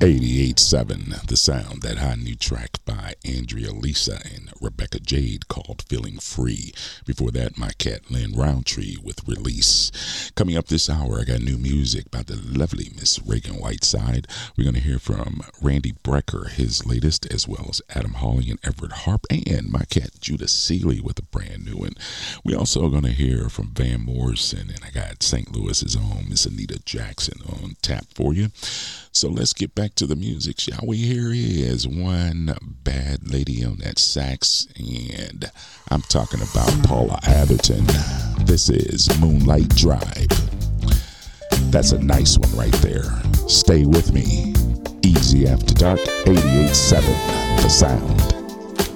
88.7, The Sound, that hot new track by Andrea Lisa and Rebecca Jade called Feeling Free. Before that, my cat Lynn Roundtree with Release. Coming up this hour, I got new music by the lovely Miss Reagan Whiteside. We're going to hear from Randy Brecker, his latest, as well as Adam Hawley and Everett Harp, and my cat Judah Seeley with a brand new one. We also are going to hear from Van Morrison, and I got St. Louis's own Miss Anita Jackson on tap for you. So let's get back to the music, shall we? Here is one bad lady on that sax, and I'm talking about Paula Atherton. This is Moonlight Drive. That's a nice one right there. Stay with me. Easy After Dark, 88.7, The Sound.